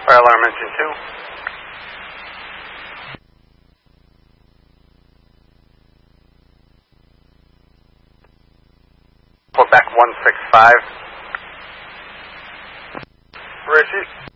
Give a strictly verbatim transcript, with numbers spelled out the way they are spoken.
Fire alarm engine two. Quebec one six five. Richie.